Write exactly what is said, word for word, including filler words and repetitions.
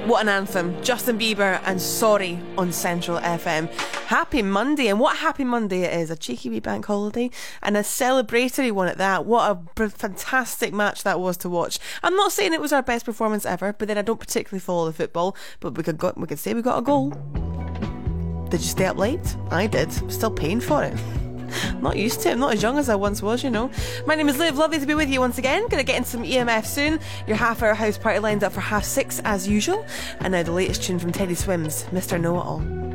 What an anthem. Justin Bieber and Sorry on Central F M. Happy Monday, and what a happy Monday it is. A cheeky wee bank holiday and a celebratory one at that. What a fantastic match that was to watch. I'm not saying it was our best performance ever, but then I don't particularly follow the football, but we could, got, we could say we got a goal. Did you stay up late? I did. I'm still paying for it. Not used to it. I'm not as young as I once was, you know. My name is Liv. Lovely to be with you once again. Gonna get into some E M F soon. Your half hour house party lined up for half six as usual. And now the latest tune from Teddy Swims, Mister Know-It-All.